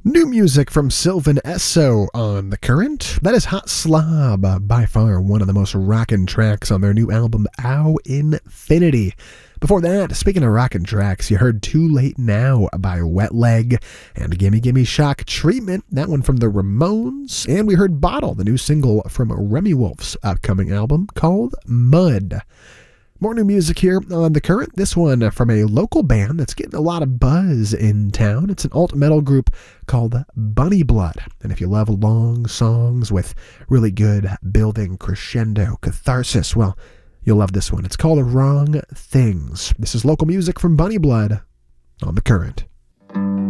New music from Sylvan Esso on The Current. That is Hot Slob, by far one of the most rockin' tracks on their new album, Ow Infinity. Before that, speaking of rockin' tracks, you heard Too Late Now by Wet Leg and Gimme Gimme Shock Treatment, that one from the Ramones. And we heard Bottle, the new single from Remy Wolf's upcoming album called Mud. More new music here on The Current. This one from a local band that's getting a lot of buzz in town. It's an alt metal group called Bunny Blood. And if you love long songs with really good building crescendo catharsis, well, you'll love this one. It's called Wrong Things. This is local music from Bunny Blood on The Current.